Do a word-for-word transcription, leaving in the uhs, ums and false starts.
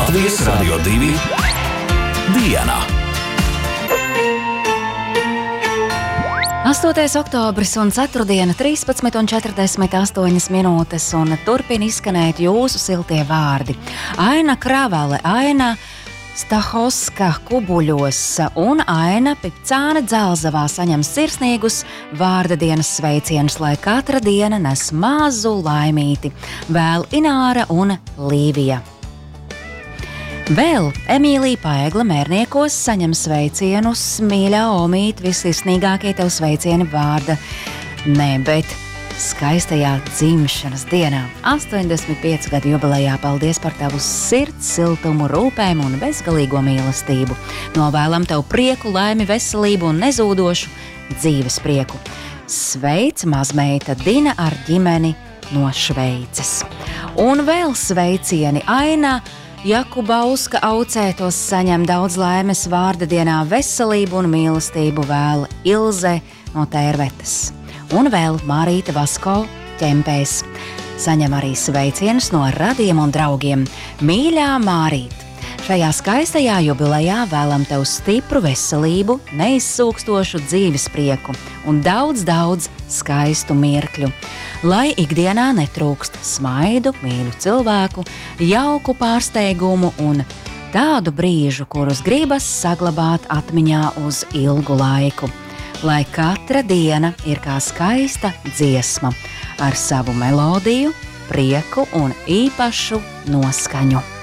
Latvijas Radio divi diena. astotais oktobris un ceturtdiena trīspadsmit un četrdesmit astoņas minūtes un turpina izskanēt jūsu siltie vārdi. Aina Kravale, Aina Stahoska Kubuļos un Aina Pipcāne Dzelzavā saņem sirsnīgus vārda dienas sveicienus, lai katra diena nes mazu laimīti. Vēl Ināra un Līvija. Vēl Emīlija Paegla Mērniekos saņem sveicienus. Mīļā Omīt, vissirsnīgākie tev sveicieni vārda. Nē, bet skaistajā dzimšanas dienā, astoņdesmit piecu gadu jubilejā. Paldies par tavu sirds siltumu, rūpēm un bezgalīgo mīlestību. Novēlam tev prieku, laimi, veselību un nezūdošu dzīves prieku. Sveic mazmeita Dina ar ģimeni no Šveices. Un vēl sveicieni Aina Jakubauska aucētos saņem daudz laimes vārda dienā, veselību un mīlestību vēl Ilze no Tērvetes. Un vēl Mārīta Vasko Ķempēs saņem arī sveicienus no radiem un draugiem. Mīļā Mārīt, šajā skaistajā jubilejā vēlam tev stipru veselību, neizsūkstošu dzīves prieku un daudz, daudz skaistu mirkļu. Lai ikdienā netrūkst smaidu, mīļu cilvēku, jauku pārsteigumu un tādu brīžu, kurus gribas saglabāt atmiņā uz ilgu laiku. Lai katra diena ir kā skaista dziesma ar savu melodiju, prieku un īpašu noskaņu.